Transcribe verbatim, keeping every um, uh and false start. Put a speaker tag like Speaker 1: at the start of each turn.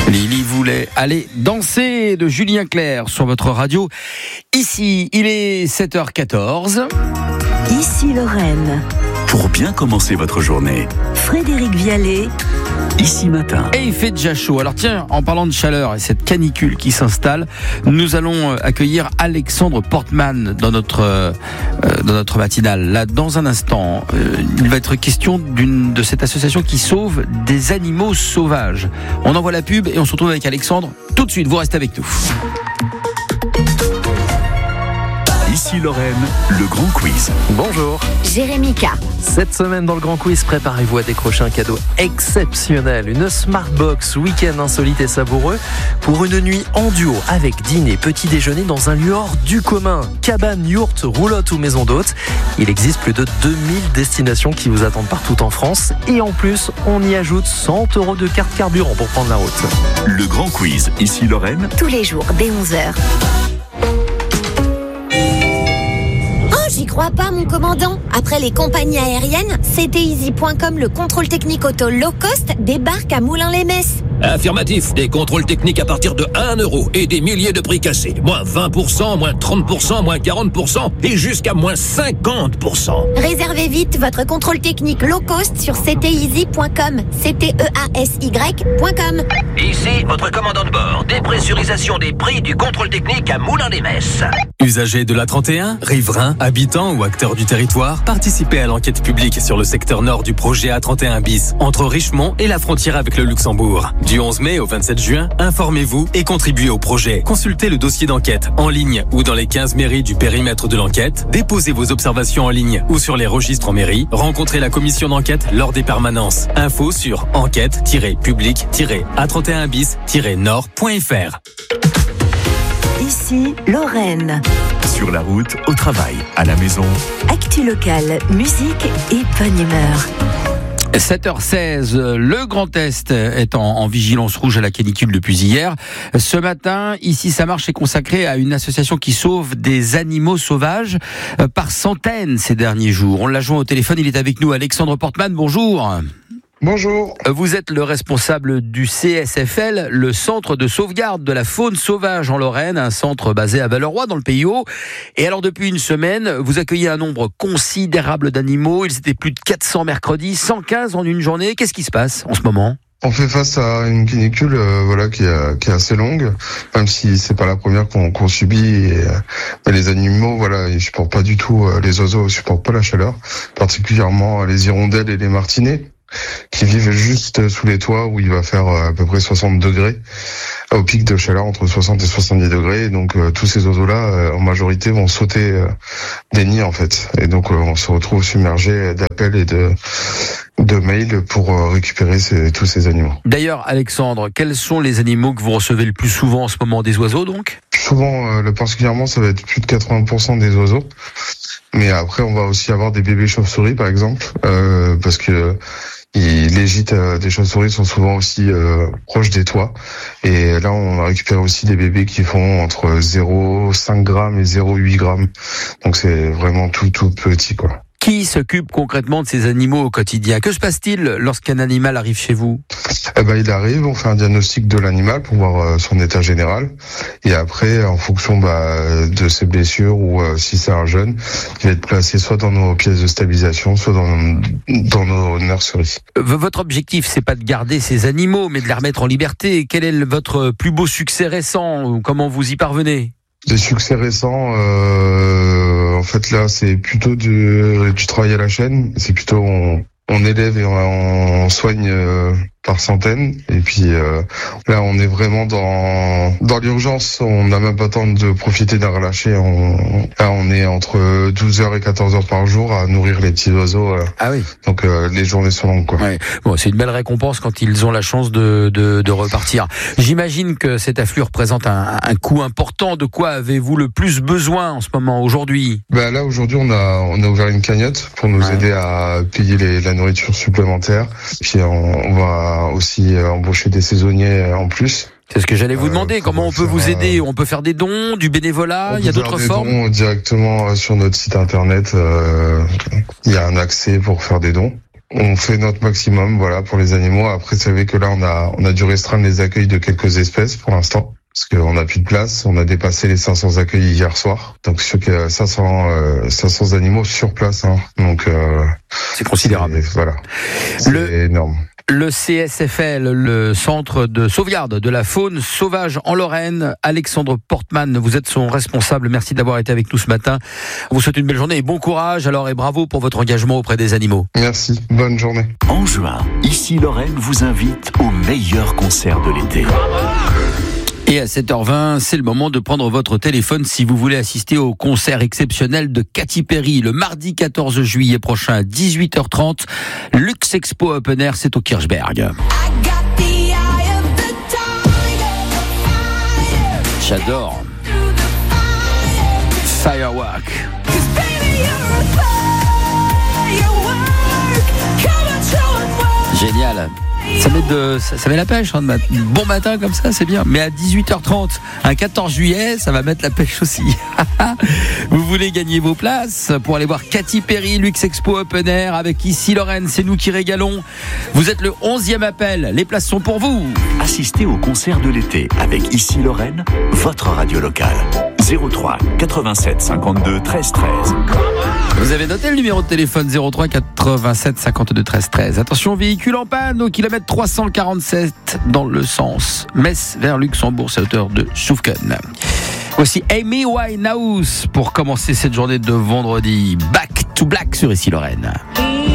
Speaker 1: Lily voulait aller danser de Julien Clerc sur votre radio. Ici, il est sept heures quatorze.
Speaker 2: Ici Lorraine.
Speaker 3: Pour bien commencer votre journée.
Speaker 2: Frédéric Vialet.
Speaker 3: Ici matin.
Speaker 1: Et il fait déjà chaud. Alors tiens, en parlant de chaleur et cette canicule qui s'installe, nous allons accueillir Alexandre Portman dans notre euh, dans notre matinale. Là, dans un instant, euh, il va être question d'une de cette association qui sauve des animaux sauvages. On envoie la pub et on se retrouve avec Alexandre tout de suite. Vous restez avec nous.
Speaker 3: Ici Lorraine, le grand quiz.
Speaker 4: Bonjour.
Speaker 5: Jérémy K.
Speaker 4: Cette semaine dans le grand quiz, préparez-vous à décrocher un cadeau exceptionnel. Une Smartbox week-end insolite et savoureux pour une nuit en duo avec dîner, petit déjeuner dans un lieu hors du commun. Cabane, yourte, roulotte ou maison d'hôte. Il existe plus de deux mille destinations qui vous attendent partout en France. Et en plus, on y ajoute cent euros de carte carburant pour prendre la route.
Speaker 3: Le grand quiz, ici Lorraine.
Speaker 5: Tous les jours, dès onze heures. J'y crois pas, mon commandant. Après les compagnies aériennes, C T Easy point com, le contrôle technique auto low cost, débarque à Moulins-les-Metz.
Speaker 6: Affirmatif, des contrôles techniques à partir de un euro et des milliers de prix cassés. Moins vingt pour cent, moins trente pour cent, moins quarante pour cent et jusqu'à moins cinquante pour cent.
Speaker 5: Réservez vite votre contrôle technique low cost sur C T Easy point com. C T E A S Y point com.
Speaker 6: Ici, votre commandant de bord. Dépressurisation des prix du contrôle technique à Moulins-les-Metz.
Speaker 7: Usagers de l'A trente et un, riverains, habitants ou acteurs du territoire, participez à l'enquête publique sur le secteur nord du projet A trente et un bis, entre Richemont et la frontière avec le Luxembourg. Du onze mai au vingt-sept juin, informez-vous et contribuez au projet. Consultez le dossier d'enquête en ligne ou dans les quinze mairies du périmètre de l'enquête. Déposez vos observations en ligne ou sur les registres en mairie. Rencontrez la commission d'enquête lors des permanences. Info sur enquête tiret public tiret A trente et un bis tiret nord point f r.
Speaker 2: Ici Lorraine.
Speaker 3: Sur la route, au travail, à la maison.
Speaker 2: Actu locale, musique et bonne humeur.
Speaker 1: sept heures seize, le Grand Est est en, en vigilance rouge à la canicule depuis hier. Ce matin, ici, sa marche est consacrée à une association qui sauve des animaux sauvages euh, par centaines ces derniers jours. On l'a joint au téléphone, il est avec nous. Alexandre Portman, bonjour.
Speaker 8: Bonjour.
Speaker 1: Vous êtes le responsable du C S F L, le centre de sauvegarde de la faune sauvage en Lorraine, un centre basé à Balleroy dans le Pays Haut. Et alors depuis une semaine, vous accueillez un nombre considérable d'animaux. Ils étaient plus de quatre cents mercredi, cent quinze en une journée. Qu'est-ce qui se passe en ce moment ?
Speaker 8: On fait face à une canicule euh, voilà qui est, qui est assez longue, même si c'est pas la première qu'on, qu'on subit. Et, euh, mais les animaux, voilà, ils supportent pas du tout. Euh, les oiseaux, ils supportent pas la chaleur, particulièrement les hirondelles et les martinets, qui vivent juste sous les toits où il va faire à peu près soixante degrés, au pic de chaleur entre soixante et soixante-dix degrés. Donc euh, tous ces oiseaux-là, euh, en majorité, vont sauter euh, des nids en fait. Et donc euh, on se retrouve submergé d'appels et de de mails pour euh, récupérer ces, tous ces animaux.
Speaker 1: D'ailleurs, Alexandre, quels sont les animaux que vous recevez le plus souvent en ce moment ? Des oiseaux donc ?
Speaker 8: Souvent, euh, le particulièrement, ça va être plus de quatre-vingts pour cent des oiseaux. Mais après, on va aussi avoir des bébés chauves-souris, par exemple, euh, parce que les gîtes des chauves-souris sont souvent aussi euh, proches des toits. Et là, on a récupéré aussi des bébés qui font entre zéro virgule cinq grammes et zéro virgule huit grammes. Donc c'est vraiment tout, tout petit, quoi.
Speaker 1: Qui s'occupe concrètement de ces animaux au quotidien ? Que se passe-t-il lorsqu'un animal arrive chez vous ?
Speaker 8: Eh ben, il arrive, on fait un diagnostic de l'animal pour voir euh, son état général. Et après, en fonction bah, de ses blessures ou euh, si c'est un jeune, il va être placé soit dans nos pièces de stabilisation, soit dans, dans nos nurseries.
Speaker 1: Votre objectif, c'est pas de garder ces animaux, mais de les remettre en liberté. Quel est votre plus beau succès récent ? Comment vous y parvenez ?
Speaker 8: Des succès récents, euh, en fait là, c'est plutôt du, du travail à la chaîne. C'est plutôt on, on élève et on, on soigne euh, par centaines. Et puis euh, là, on est vraiment dans dans l'urgence. On n'a même pas le temps de profiter d'un relâché. On, là, on est entre douze heures et quatorze heures par jour à nourrir les petits oiseaux. Euh.
Speaker 1: Ah oui.
Speaker 8: Donc euh, les journées sont longues, quoi.
Speaker 1: Ouais. Bon, c'est une belle récompense quand ils ont la chance de de, de repartir. J'imagine que cet afflux représente un, un coût important. De quoi avez-vous le plus besoin en ce moment, aujourd'hui ?
Speaker 8: Ben là, aujourd'hui, on a on a ouvert une cagnotte pour nous ouais. aider à payer les, la nourriture supplémentaire. Puis on, on va aussi euh, embaucher des saisonniers en plus.
Speaker 1: C'est ce que j'allais vous demander. Euh, Comment on peut vous aider ? On peut faire des dons, du bénévolat ? Il y a d'autres formes ?
Speaker 8: On peut faire des dons directement sur notre site internet. Euh, il y a un accès pour faire des dons. on fait notre maximum, voilà, pour les animaux. Après, vous savez que là, on a, on a dû restreindre les accueils de quelques espèces pour l'instant. Parce qu'on n'a plus de place, on a dépassé les cinq cents accueils hier soir. Donc, sûr qu'il y a cinq cents, euh, cinq cents animaux sur place, hein. Donc, euh,
Speaker 1: c'est considérable.
Speaker 8: C'est, voilà. C'est
Speaker 1: le...
Speaker 8: énorme.
Speaker 1: Le C S F L, le centre de sauvegarde de la faune sauvage en Lorraine, Alexandre Portman, vous êtes son responsable. Merci d'avoir été avec nous ce matin. On vous souhaite une belle journée et bon courage alors et bravo pour votre engagement auprès des animaux.
Speaker 8: Merci, bonne journée.
Speaker 3: En juin, Ici Lorraine vous invite au meilleur concert de l'été.
Speaker 1: Et à sept heures vingt, c'est le moment de prendre votre téléphone si vous voulez assister au concert exceptionnel de Katy Perry le mardi quatorze juillet prochain à dix-huit heures trente. Luxe Expo Open Air, c'est au Kirchberg. J'adore. Firework. Génial. Ça met, de, ça, ça met la pêche, hein, de mat- bon matin comme ça, c'est bien. Mais à dix-huit heures trente, un quatorze juillet, ça va mettre la pêche aussi. Vous voulez gagner vos places pour aller voir Katy Perry, Luxe Expo Open Air avec Ici Lorraine, c'est nous qui régalons. Vous êtes le onzième appel, les places sont pour vous.
Speaker 3: Assistez au concert de l'été avec Ici Lorraine, votre radio locale. zéro trois quatre-vingt-sept cinquante-deux treize treize.
Speaker 1: Vous avez noté le numéro de téléphone zéro trois quatre-vingt-sept cinquante-deux treize treize. Attention, véhicule en panne au kilomètre trois cent quarante-sept dans le sens Metz vers Luxembourg, c'est à hauteur de Schuffken. Voici Amy Winehouse pour commencer cette journée de vendredi. Back to Black sur Ici Lorraine.